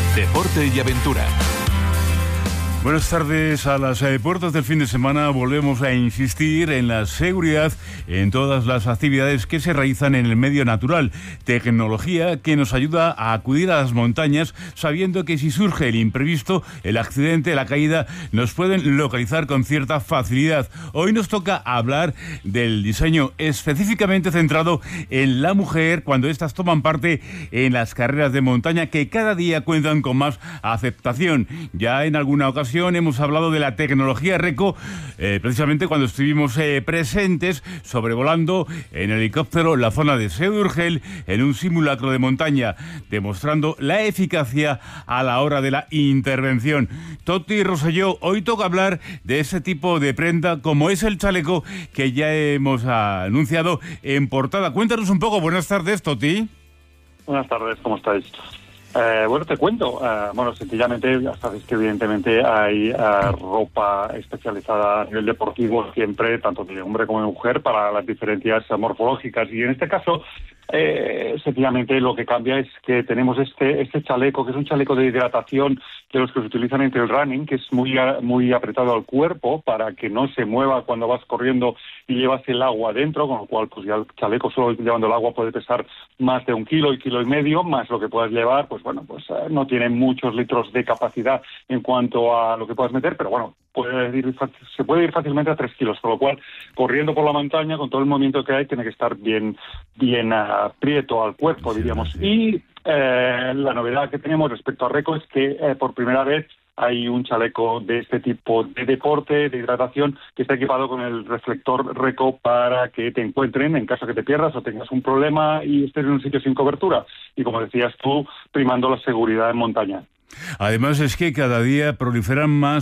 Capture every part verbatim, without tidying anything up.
Deporte y aventura. Buenas tardes. A las eh, puertas del fin de semana volvemos a insistir en la seguridad en todas las actividades que se realizan en el medio natural. Tecnología que nos ayuda a acudir a las montañas sabiendo que si surge el imprevisto, el accidente, la caída, nos pueden localizar con cierta facilidad. Hoy nos toca hablar del diseño específicamente centrado en la mujer cuando éstas toman parte en las carreras de montaña que cada día cuentan con más aceptación. Ya en alguna ocasión hemos hablado de la tecnología Reco, eh, precisamente cuando estuvimos eh, presentes sobrevolando en helicóptero la zona de Seu d'Urgell en un simulacro de montaña, demostrando la eficacia a la hora de la intervención. Toti Rosselló, hoy toca hablar de ese tipo de prenda como es el chaleco que ya hemos anunciado en portada. Cuéntanos un poco. Buenas tardes, Toti. Buenas tardes, ¿cómo estáis? Eh, bueno, te cuento. Uh, bueno, sencillamente, ya sabes que evidentemente hay uh, ropa especializada a nivel deportivo siempre, tanto de hombre como de mujer, para las diferencias morfológicas. Y en este caso, eh, sencillamente lo que cambia es que tenemos este este chaleco, que es un chaleco de hidratación de los que se utilizan entre el running, que es muy, muy apretado al cuerpo para que no se mueva cuando vas corriendo y llevas el agua dentro, con lo cual pues ya el chaleco solo llevando el agua puede pesar más de un kilo y kilo y medio, más lo que puedas llevar, pues bueno, pues uh, no tiene muchos litros de capacidad en cuanto a lo que puedas meter, pero bueno, puede ir, se puede ir fácilmente a tres kilos, con lo cual, corriendo por la montaña, con todo el movimiento que hay, tiene que estar bien, bien uh, prieto al cuerpo, diríamos. Y eh, la novedad que tenemos respecto a Reco es que eh, por primera vez hay un chaleco de este tipo de deporte, de hidratación, que está equipado con el reflector Reco para que te encuentren en caso que te pierdas o tengas un problema y estés en un sitio sin cobertura. Y como decías tú, primando la seguridad en montaña. Además es que cada día proliferan más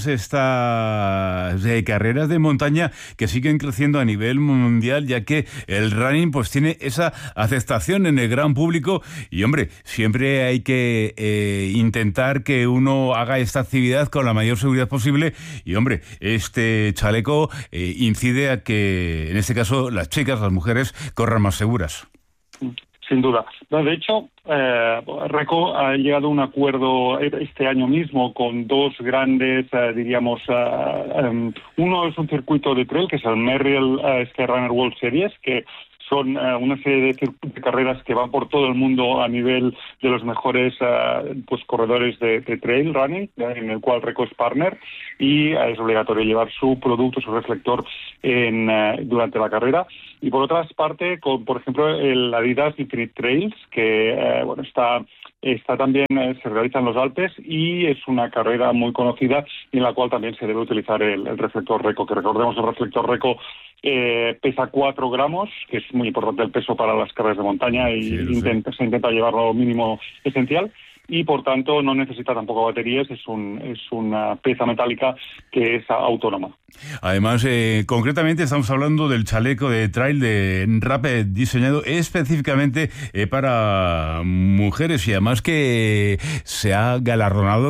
estas eh, carreras de montaña que siguen creciendo a nivel mundial, ya que el running pues tiene esa aceptación en el gran público y hombre, siempre hay que eh, intentar que uno haga esta actividad con la mayor seguridad posible y hombre, este chaleco eh, incide a que en este caso las chicas, las mujeres corran más seguras. Sin duda. No, de hecho, eh, Reco ha llegado a un acuerdo este año mismo con dos grandes, eh, diríamos, uh, um, uno es un circuito de trail, que es el Merrill uh, Skyrunner World Series, que son uh, una serie de, de carreras que van por todo el mundo a nivel de los mejores uh, pues corredores de, de trail running, en el cual Reco es partner, y uh, es obligatorio llevar su producto, su reflector en, uh, durante la carrera. Y por otra parte, con, por ejemplo, el Adidas Infinite Trails, que uh, bueno está está también, eh, se realiza en los Alpes y es una carrera muy conocida y en la cual también se debe utilizar el, el reflector Reco, que recordemos el reflector Reco eh, pesa cuatro gramos, que es muy importante el peso para las carreras de montaña y sí, intenta, se intenta llevarlo mínimo esencial. Y por tanto no necesita tampoco baterías, es un es una pieza metálica que es autónoma. Además, eh, concretamente estamos hablando del chaleco de trail de Rapid, diseñado específicamente eh, para mujeres y además que se ha galardonado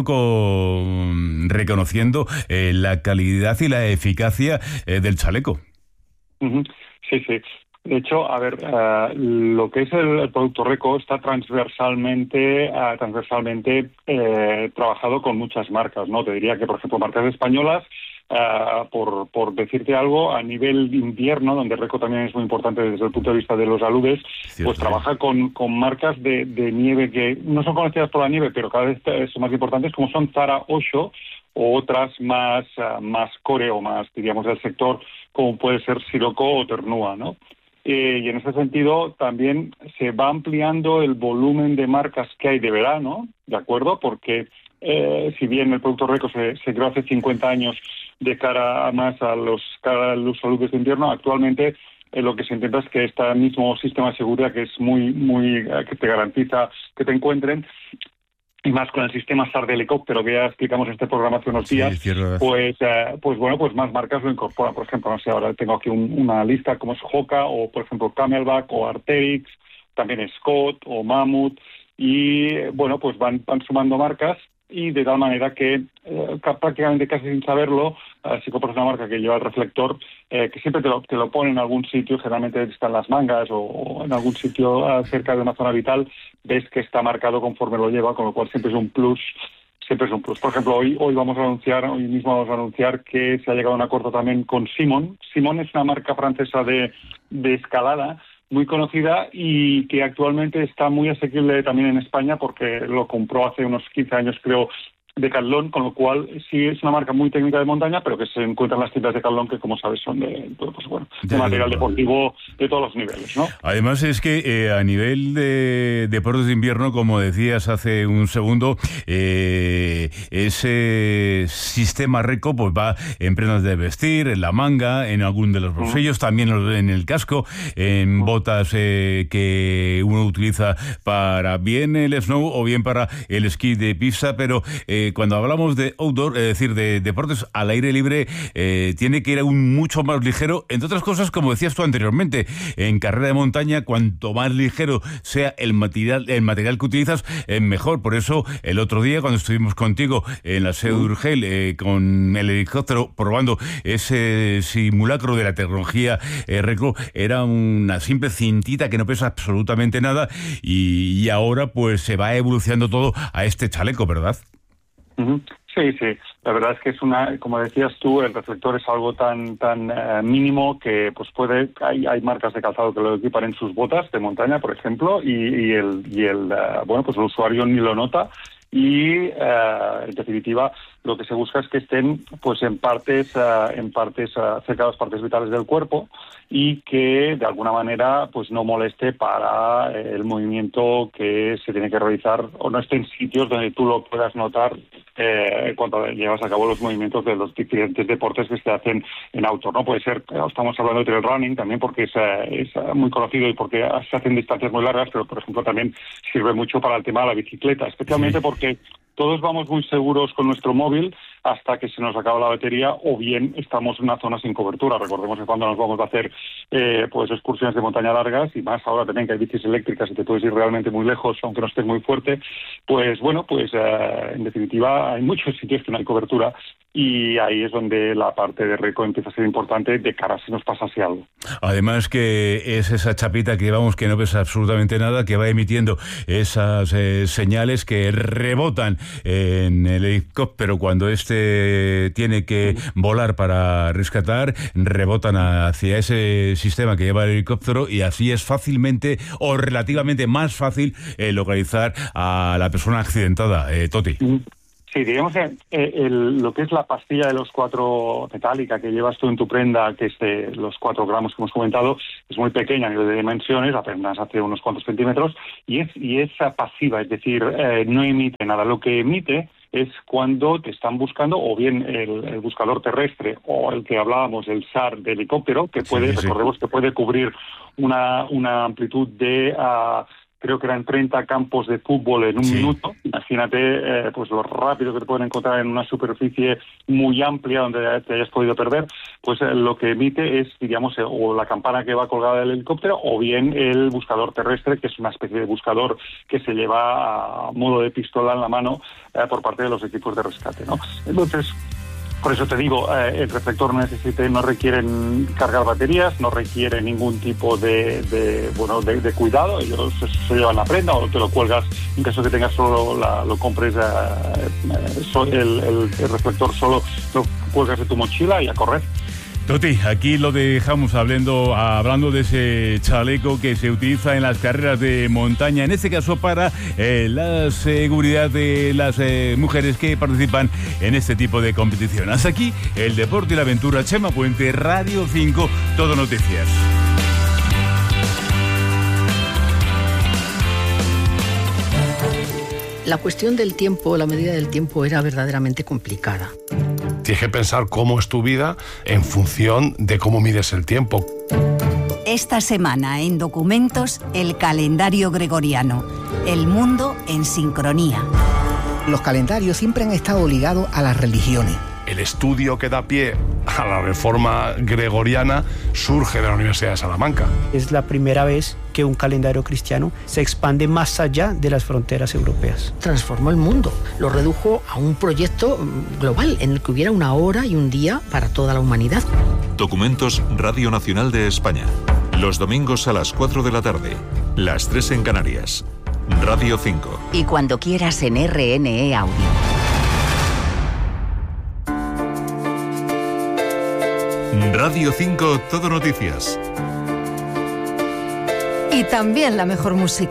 con reconociendo eh, la calidad y la eficacia eh, del chaleco. Uh-huh. Sí, sí. De hecho, a ver, uh, lo que es el, el producto Reco está transversalmente uh, transversalmente eh, trabajado con muchas marcas, ¿no? Te diría que, por ejemplo, marcas españolas, uh, por, por decirte algo, a nivel de invierno, donde Reco también es muy importante desde el punto de vista de los aludes, Cierto. pues trabaja con, con marcas de, de nieve que no son conocidas por la nieve, pero cada vez son más importantes, como son Zara, Osho, o otras más, uh, más core o más, diríamos, del sector, como puede ser Sirocco o Ternua, ¿no? Eh, y en ese sentido también se va ampliando el volumen de marcas que hay de verano, ¿de acuerdo? Porque eh, si bien el producto Reco se, se creó hace cincuenta años de cara a más a los, cara a los saludos de invierno, actualmente eh, lo que se intenta es que este mismo sistema de seguridad, que es muy, muy, eh, que te garantiza que te encuentren, y más con el sistema S A R de helicóptero que ya explicamos en este programa hace unos días, sí, pues eh, pues bueno, pues más marcas lo incorporan. Por ejemplo, no sé, ahora tengo aquí un, una lista como es Hoka o, por ejemplo, Camelback o Arc'teryx, también Scott o Mammoth, y bueno, pues van, van sumando marcas y de tal manera que eh, prácticamente casi sin saberlo Psychopro es una marca que lleva el reflector, eh, que siempre te lo, te lo pone en algún sitio, generalmente está en las mangas o, o en algún sitio uh, cerca de una zona vital, ves que está marcado conforme lo lleva, con lo cual siempre es un plus. Siempre es un plus. Por ejemplo, hoy hoy vamos a anunciar, hoy mismo vamos a anunciar que se ha llegado a un acuerdo también con Simon. Simon es una marca francesa de, de escalada muy conocida y que actualmente está muy asequible también en España porque lo compró hace unos quince años, creo, Decathlon, con lo cual sí es una marca muy técnica de montaña, pero que se encuentra en las tiendas de Decathlon, que como sabes son de, pues bueno, de ya, material deportivo de todos los niveles, ¿no? Además es que eh, a nivel de deportes de invierno, como decías hace un segundo, eh, ese sistema Reco pues va en prendas de vestir, en la manga, en algún de los bolsillos, uh-huh. también en el casco, en uh-huh. botas eh, que uno utiliza para bien el snow o bien para el esquí de pista, pero eh, cuando hablamos de outdoor, es decir, de deportes al aire libre, eh, tiene que ir aún mucho más ligero, entre otras cosas, como decías tú anteriormente, en carrera de montaña, cuanto más ligero sea el material, el material que utilizas, eh, mejor. Por eso, el otro día, cuando estuvimos contigo en la sede de Urgel, eh, con el helicóptero, probando ese simulacro de la tecnología eh, Reco, era una simple cintita que no pesa absolutamente nada, y, y ahora pues se va evolucionando todo a este chaleco, ¿verdad? Sí, sí. La verdad es que es una, como decías tú, el reflector es algo tan tan uh, mínimo que pues puede, hay, hay marcas de calzado que lo equipan en sus botas de montaña, por ejemplo, y, y el y el uh, bueno, pues el usuario ni lo nota. Y uh, en definitiva lo que se busca es que estén pues en partes uh, en partes uh, cerca de las partes vitales del cuerpo y que de alguna manera pues no moleste para el movimiento que se tiene que realizar, o no esté en sitios donde tú lo puedas notar eh, cuando llevas a cabo los movimientos de los diferentes deportes que se hacen en outdoor, ¿no? Puede ser, estamos hablando de trail running también porque es, es muy conocido y porque se hacen distancias muy largas, pero por ejemplo también sirve mucho para el tema de la bicicleta, especialmente sí. porque todos vamos muy seguros con nuestro móvil hasta que se nos acaba la batería o bien estamos en una zona sin cobertura. Recordemos que cuando nos vamos a hacer eh, pues excursiones de montaña largas, y más ahora también que hay bicis eléctricas y te puedes ir realmente muy lejos aunque no estés muy fuerte, pues bueno, pues eh, en definitiva hay muchos sitios que no hay cobertura y ahí es donde la parte de Reco empieza a ser importante de cara a si nos pasase algo. Además que es esa chapita que llevamos que no pesa absolutamente nada, que va emitiendo esas eh, señales que rebotan en el helicóptero cuando este tiene que volar para rescatar, rebotan hacia ese sistema que lleva el helicóptero y así es fácilmente o relativamente más fácil eh, localizar a la persona accidentada. Eh, Toti. Sí, digamos que eh, el, lo que es la pastilla de los cuatro metálica que llevas tú en tu prenda, que es de los cuatro gramos que hemos comentado, es muy pequeña a nivel de dimensiones, apenas hace unos cuantos centímetros, y es y es pasiva, es decir, eh, no emite nada. Lo que emite es cuando te están buscando, o bien el, el buscador terrestre, o el que hablábamos, el S A R de helicóptero, que puede, sí, sí. recordemos que puede cubrir una, una amplitud de... Uh, creo que eran treinta campos de fútbol en un sí. minuto. Imagínate eh, pues lo rápido que te pueden encontrar en una superficie muy amplia donde te hayas podido perder. Pues eh, lo que emite es, digamos, eh, o la campana que va colgada del helicóptero o bien el buscador terrestre, que es una especie de buscador que se lleva a modo de pistola en la mano eh, por parte de los equipos de rescate, ¿no? Entonces, por eso te digo, eh, el reflector no necesita, no requiere cargar baterías, no requiere ningún tipo de, de bueno de, de cuidado. Ellos se, se llevan la prenda o te lo cuelgas en caso que tengas solo la, lo compres eh, eh, so, el, el, el reflector solo lo cuelgas de tu mochila y a correr. Toti, aquí lo dejamos hablando, hablando de ese chaleco que se utiliza en las carreras de montaña, en este caso para eh, la seguridad de las eh, mujeres que participan en este tipo de competición. Hasta aquí el deporte y la aventura. Chema Puente, Radio cinco, Todo Noticias. La cuestión del tiempo, la medida del tiempo era verdaderamente complicada. Tienes que pensar cómo es tu vida en función de cómo mides el tiempo. Esta semana en Documentos, el calendario gregoriano. El mundo en sincronía. Los calendarios siempre han estado ligados a las religiones. El estudio que da pie a la reforma gregoriana surge de la Universidad de Salamanca. Es la primera vez que un calendario cristiano se expande más allá de las fronteras europeas. Transformó el mundo, lo redujo a un proyecto global en el que hubiera una hora y un día para toda la humanidad. Documentos Radio Nacional de España. Los domingos a las cuatro de la tarde, las tres en Canarias. Radio cinco. Y cuando quieras en R N E Audio. Radio cinco, Todo Noticias. Y también la mejor música.